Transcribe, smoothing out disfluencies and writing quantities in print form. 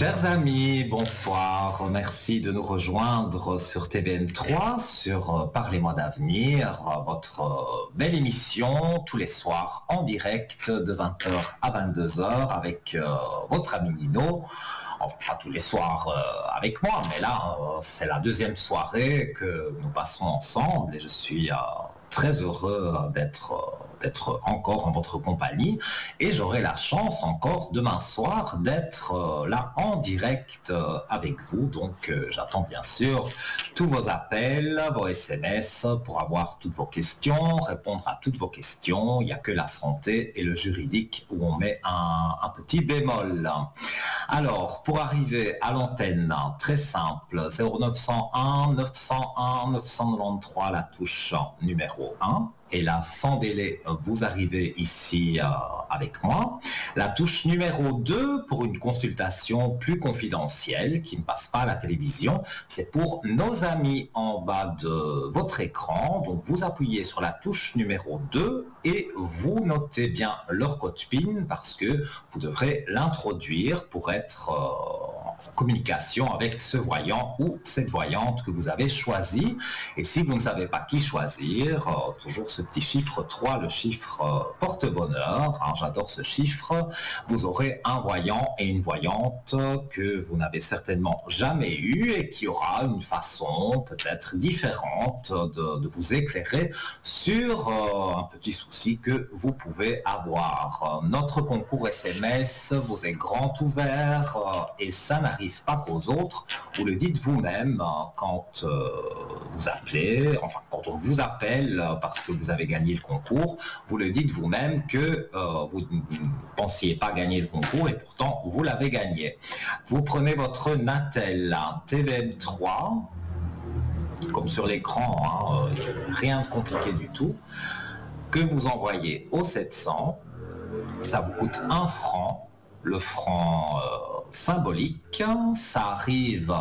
Chers amis, bonsoir. Merci de nous rejoindre sur TVM3, sur Parlez-moi d'avenir, votre belle émission tous les soirs en direct de 20h à 22h avec votre ami Nino. Enfin, pas tous les soirs avec moi, mais là, c'est la deuxième soirée que nous passons ensemble et je suis très heureux d'être encore en votre compagnie et j'aurai la chance encore demain soir d'être là en direct avec vous. Donc j'attends bien sûr tous vos appels, vos SMS pour avoir toutes vos questions, répondre à toutes vos questions. Il n'y a que la santé et le juridique où on met un petit bémol. Alors, pour arriver à l'antenne, très simple, 0901 901 993, la touche numéro 1. Et là, sans délai, vous arrivez ici avec moi. La touche numéro 2, pour une consultation plus confidentielle, qui ne passe pas à la télévision, c'est pour nos amis en bas de votre écran. Donc, vous appuyez sur la touche numéro 2 et vous notez bien leur code PIN parce que vous devrez l'introduire pour être en communication avec ce voyant ou cette voyante que vous avez choisi. Et si vous ne savez pas qui choisir, toujours ce petit chiffre 3, le chiffre porte-bonheur, hein, j'adore ce chiffre, vous aurez un voyant et une voyante que vous n'avez certainement jamais eu et qui aura une façon peut-être différente de vous éclairer sur un petit souci que vous pouvez avoir. Notre concours SMS vous est grand ouvert et ça n'arrive pas qu'aux autres. Vous le dites vous-même quand vous appelez, enfin quand on vous appelle parce que vous avez gagné le concours, vous le dites vous-même que vous ne pensiez pas gagner le concours et pourtant vous l'avez gagné. Vous prenez votre Natel TVM3, comme sur l'écran, rien de compliqué du tout, que vous envoyez au 700, ça vous coûte 1 franc, le franc symbolique, ça arrive